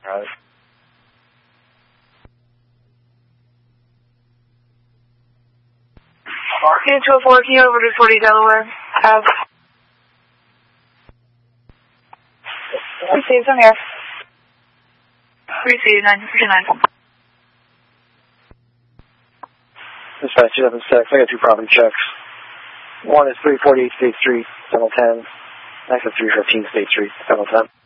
Right. Unit 204, can you over to 40 Delaware? Received, I'm here. Received, 959. Dispatch 276, I got 2 property checks. One is 348 State Street, 710. Next is 315 State Street, 710.